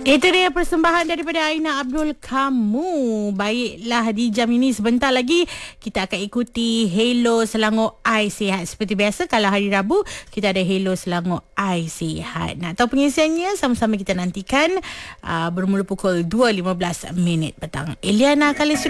Itu dia persembahan daripada Aina Abdul Kamu. Baiklah, di jam ini sebentar lagi kita akan ikuti Hello Selangor I Sihat. Seperti biasa, kalau hari Rabu kita ada Hello Selangor I Sihat. Nak tahu pengisiannya? Sama-sama kita nantikan bermula pukul 2.15 petang. Eliana Kalis